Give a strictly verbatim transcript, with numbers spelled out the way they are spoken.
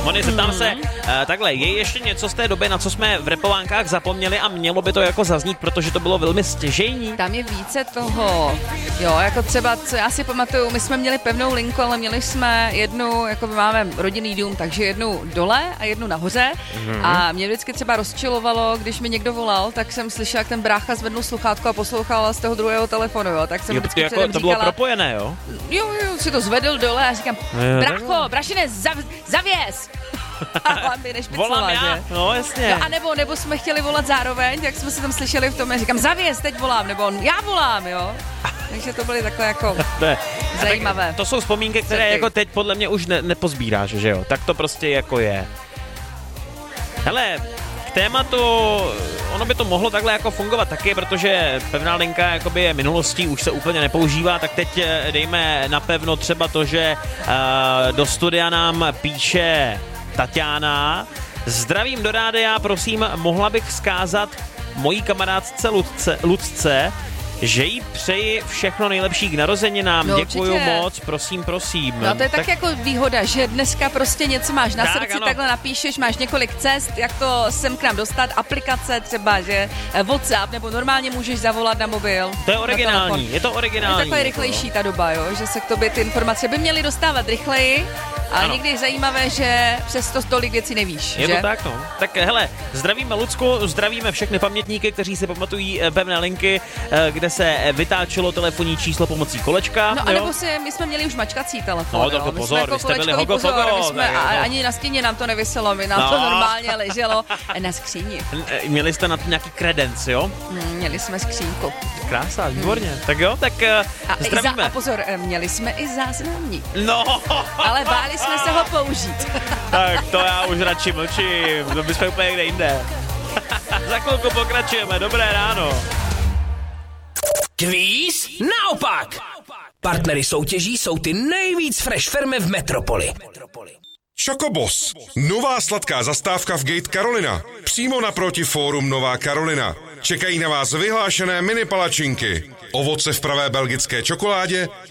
Moni, zeptám mm. se, uh, takhle, je ještě něco z té doby, na co jsme v repovánkách zapomněli a mělo by to jako zaznít, protože to bylo velmi stěžejní? Tam je více toho, jo, jako třeba, co já si pamatuju, my jsme měli pevnou linku, ale měli jsme jednu, jako my máme rodinný dům, takže jednu dole a jednu nahoře mm. a mě vždycky třeba rozčilovalo, když mi někdo volal, tak jsem slyšela, jak ten brácha zvednul sluchátko a poslouchal z toho druhého telefonu, jo, tak jsem jo, vždycky jako, předem to bylo říkala, propojené, jo? Jo, jo, si to zvedl dole a říkám, bracho, brašine, zav, zavěs! A by volám já, že? No jasně. No, a nebo, nebo jsme chtěli volat zároveň, jak jsme se tam slyšeli v tom, já říkám, zavěs, teď volám, nebo on, já volám, jo? Takže to byly takové jako to je, zajímavé. To jsou vzpomínky, které jako teď podle mě už ne, nepozbíráš, že jo? Tak to prostě jako je. Hele, k tématu, ono by to mohlo takhle jako fungovat taky, protože pevná linka jakoby je minulostí, už se úplně nepoužívá, tak teď dejme napevno třeba to, že uh, do studia nám píše Tatiana. Zdravím do rádia, prosím, mohla bych vzkázat mojí kamarádce Lucce, Lucce, že jí přeji všechno nejlepší k narozeninám. No, děkuju určitě. Moc, prosím, prosím. No to je tak, tak jako výhoda, že dneska prostě něco máš na tak, srdci, ano. takhle napíšeš, máš několik cest, jak to sem k nám dostat, aplikace třeba, že WhatsApp, nebo normálně můžeš zavolat na mobil. To je originální, je to originální. Je takové rychlejší ta doba, jo, že se k tobě ty informace by měly dostávat rychleji, ale ano. Někdy je zajímavé, že přesto tolik věcí nevíš, je že? to tak, no. Tak hele, zdravíme Lucku, zdravíme všechny pamětníky, kteří si pamatují pevné linky, kde se vytáčelo telefonní číslo pomocí kolečka. No a nebo si, my jsme měli už mačkací telefon, no, tak my pozor, jsme jako vy jste byli hogo, pozor, hogo, my jsme, tak, a, no. ani na stěně nám to nevyselo, my nám no. to normálně leželo na skříni. Měli jste na to nějaký kredenc, jo? Hmm, měli jsme skřínku. Krása, výborně. Hmm. Tak jo, tak uh, a zdravíme. Za, a pozor, měli jsme i záznamník. No. Ale báli jsme se ho použít. Tak to já už radši mlčím, to bychom úplně někde jinde. Za chvilku pokračujeme, dobré ráno. Kvíz naopak! Partnery soutěží jsou ty nejvíc fresh firmy v metropoli. Chocobos. Nová sladká zastávka v Gate Carolina. Přímo naproti Fórum Nová Karolina. Čekají na vás vyhlášené mini palačinky. Ovoce v pravé belgické čokoládě